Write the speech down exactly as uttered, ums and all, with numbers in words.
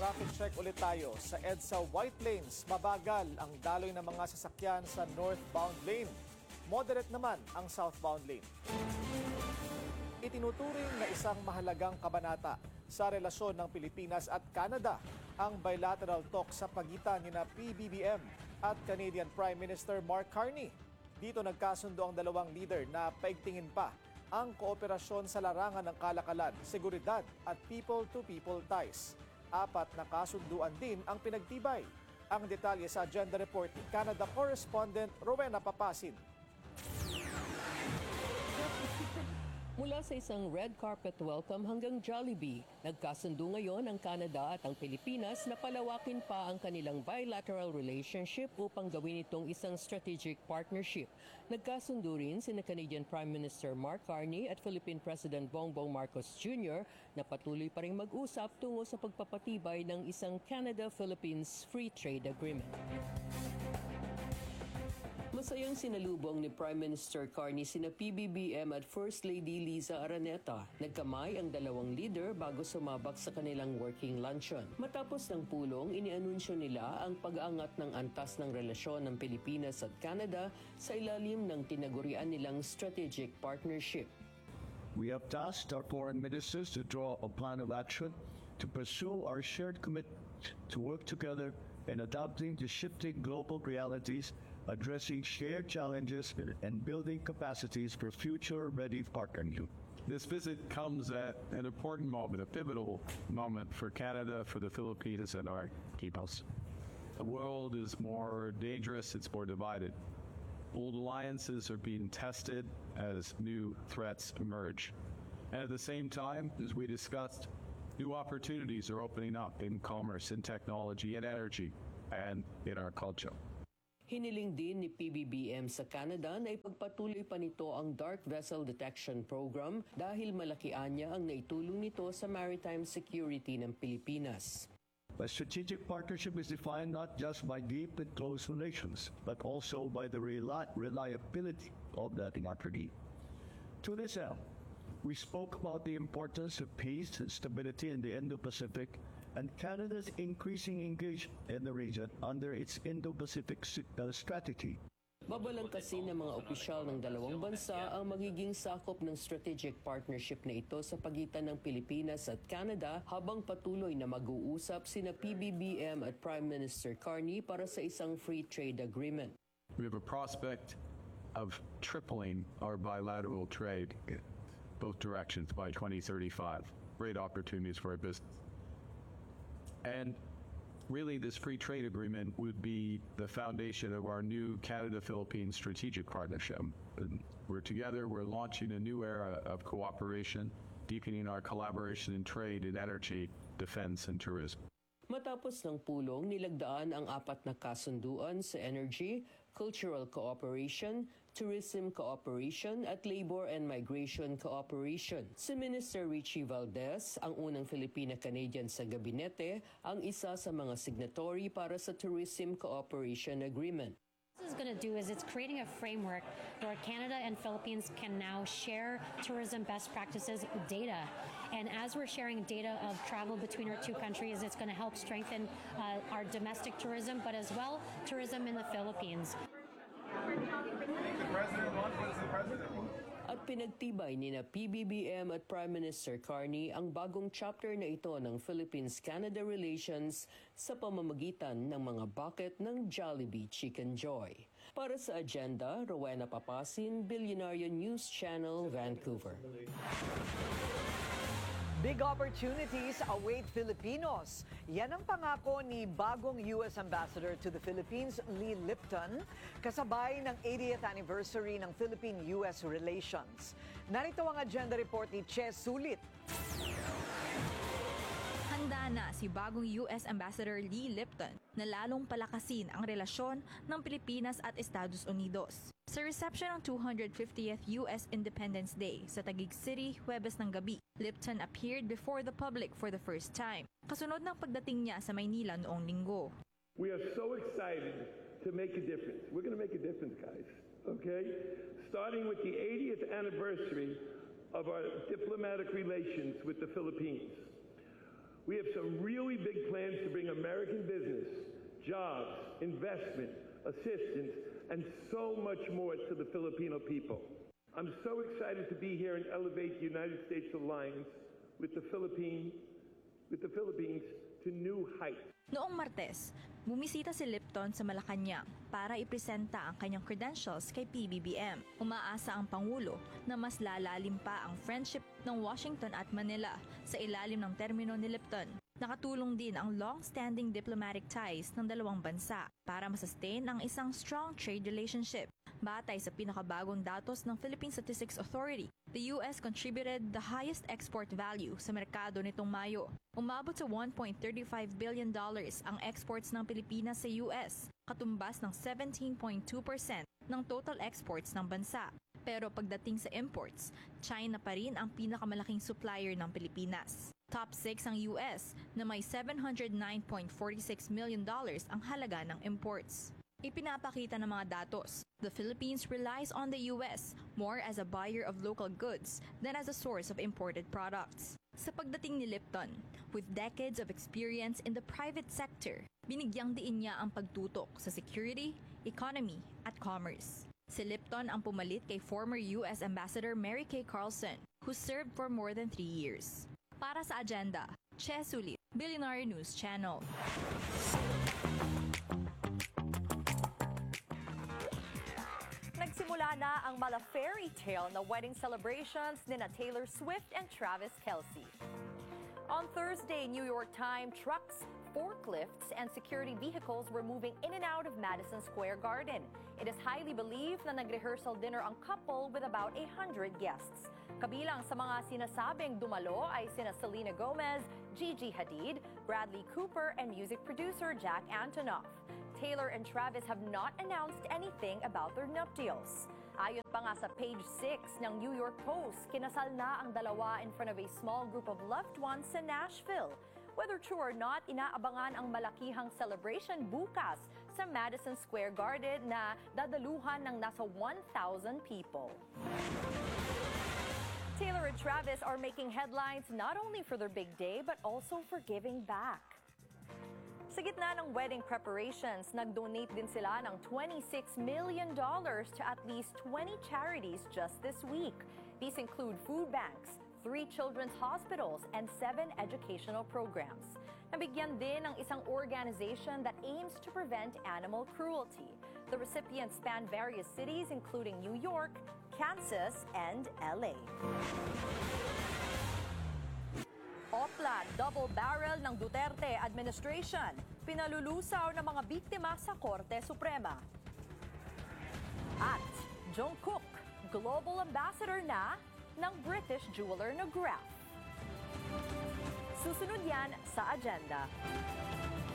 Traffic check ulit tayo. Sa EDSA White Lanes, mabagal ang daloy ng mga sasakyan sa northbound lane. Moderate naman ang southbound lane. Itinuturing na isang mahalagang kabanata sa relasyon ng Pilipinas at Canada ang bilateral talk sa pagitan ni na P B B M at Canadian Prime Minister Mark Carney. Dito nagkasundo ang dalawang leader na paigtingin pa ang kooperasyon sa larangan ng kalakalan, seguridad at people-to-people ties. Apat na kasunduan din ang pinagtibay. Ang detalye sa Agenda Report ni Canada correspondent Rowena Papasin. Mula sa isang red carpet welcome hanggang Jollibee, nagkasundo ngayon ang Canada at ang Pilipinas na palawakin pa ang kanilang bilateral relationship upang gawin itong isang strategic partnership. Nagkasundo rin sina Canadian Prime Minister Mark Carney at Philippine President Bongbong Marcos Junior na patuloy pa rin mag-usap tungo sa pagpapatibay ng isang Canada-Philippines Free Trade Agreement. Masayang sinalubong ni Prime Minister Carney sina P B B M at First Lady Liza Araneta. Nagkamay ang dalawang leader bago sumabak sa kanilang working luncheon. Matapos ng pulong, inianunsyo nila ang pag-aangat ng antas ng relasyon ng Pilipinas at Canada sa ilalim ng tinagurian nilang strategic partnership. We have tasked our foreign ministers to draw a plan of action to pursue our shared commitment to work together in adapting to shifting global realities, addressing shared challenges, and building capacities for future-ready partnership. This visit comes at an important moment, a pivotal moment for Canada, for the Philippines, and our peoples. The world is more dangerous, it's more divided. Old alliances are being tested as new threats emerge. And at the same time, as we discussed, new opportunities are opening up in commerce, in technology, in energy, and in our culture. Hiniling din ni P B B M sa Canada na ipagpatuloy pa nito ang Dark Vessel Detection Program dahil malakian niya ang naitulong nito sa maritime security ng Pilipinas. A strategic partnership is defined not just by deep and close relations, but also by the reli- reliability of that partnership. To this end, we spoke about the importance of peace and stability in the Indo-Pacific and Canada's increasing engagement in the region under its Indo-Pacific strategy. Babalangkasin ng mga opisyal ng dalawang bansa ang magiging sakop ng strategic partnership na ito sa pagitan ng Pilipinas at Canada habang patuloy na mag-uusap sina P B B M at Prime Minister Carney para sa isang free trade agreement. We have a prospect of tripling our bilateral trade in both directions by twenty thirty-five. Great opportunities for our business. And really, this free trade agreement would be the foundation of our new Canada-Philippines strategic partnership. We're together, we're launching a new era of cooperation, deepening our collaboration in trade, in energy, defense, and tourism. Matapos ng pulong, nilagdaan ang apat na kasunduan sa energy, cultural cooperation, tourism cooperation at labor and migration cooperation. Si Minister Richie Valdez, ang unang Filipina-Canadian sa gabinete, ang isa sa mga signatory para sa Tourism Cooperation Agreement. What this is going to do is it's creating a framework where Canada and Philippines can now share tourism best practices data. And as we're sharing data of travel between our two countries, it's going to help strengthen uh, our domestic tourism, but as well tourism in the Philippines. At pinagtibay ni na P B B M at Prime Minister Carney ang bagong chapter na ito ng Philippines-Canada relations sa pamamagitan ng mga bucket ng Jollibee Chicken Joy. Para sa Agenda, Rowena Papasin, Billionaire News Channel, Vancouver. Big opportunities await Filipinos. Yan ang pangako ni bagong U S Ambassador to the Philippines, Lee Lipton, kasabay ng eightieth anniversary ng Philippine-U S relations. Narito ang agenda report ni Che Sulit. Handa na si bagong U S Ambassador Lee Lipton na lalong palakasin ang relasyon ng Pilipinas at Estados Unidos. Sa reception ng two hundred fiftieth U S Independence Day sa Taguig City, Huwebes ng gabi, Lipton appeared before the public for the first time, kasunod ng pagdating niya sa Maynila noong linggo. We are so excited to make a difference. We're going to make a difference, guys, okay? Starting with the eightieth anniversary of our diplomatic relations with the Philippines. We We have some really big plans to bring American business, jobs, investment, assistance, and so much more to the Filipino people. I'm so excited to be here and elevate the United States alliance with the Philippines, with the Philippines to new heights. Noong Martes, bumisita si Lipton sa Malacanang para ipresenta ang kanyang credentials kay P B B M. Umaasa ang Pangulo na mas lalalim pa ang friendship ng Washington at Manila sa ilalim ng termino ni Lipton. Nakatulong din ang long-standing diplomatic ties ng dalawang bansa para masustain ang isang strong trade relationship. Batay sa pinakabagong datos ng Philippine Statistics Authority, the U S contributed the highest export value sa merkado nitong Mayo. Umabot sa one point three five billion dollars ang exports ng Pilipinas sa U S, katumbas ng seventeen point two percent ng total exports ng bansa. Pero pagdating sa imports, China pa rin ang pinakamalaking supplier ng Pilipinas. Top six ang U S na may seven hundred nine point four six million dollars ang halaga ng imports. Ipinapakita ng mga datos, the Philippines relies on the U S more as a buyer of local goods than as a source of imported products. Sa pagdating ni Lipton, with decades of experience in the private sector, binigyang diin niya ang pagtutok sa security, economy, at commerce. Si Lipton ang pumalit kay former U S Ambassador Mary Kay Carlson, who served for more than three years. Para sa Agenda, Che Sulit, Billionaire News Channel. Nagsimula na ang mala fairy tale na wedding celebrations ni na Taylor Swift and Travis Kelce. On Thursday, New York time, trucks, forklifts, and security vehicles were moving in and out of Madison Square Garden. It is highly believed na nag-rehearsal dinner ang couple with about a hundred guests. Kabilang sa mga sinasabing dumalo ay sina Selena Gomez, Gigi Hadid, Bradley Cooper, and music producer Jack Antonoff. Taylor and Travis have not announced anything about their nuptials. Ayon pa nga sa page six ng New York Post, kinasal na ang dalawa in front of a small group of loved ones sa Nashville. Whether true or not, inaabangan ang malakihang celebration bukas sa Madison Square Garden na dadaluhan ng nasa one thousand people. Taylor and Travis are making headlines not only for their big day but also for giving back. Sa gitna ng wedding preparations, nag-donate din sila ng twenty-six million dollars to at least twenty charities just this week. These include food banks, three children's hospitals, and seven educational programs. Nabigyan din ng isang organization that aims to prevent animal cruelty. The recipients span various cities including New York, Kansas, and L A. Opla, double barrel ng Duterte administration. Pinalulusaw ng mga biktima sa Korte Suprema. At Jungkook, global ambassador na ng British jeweler na Graff. Susunod yan sa Agenda.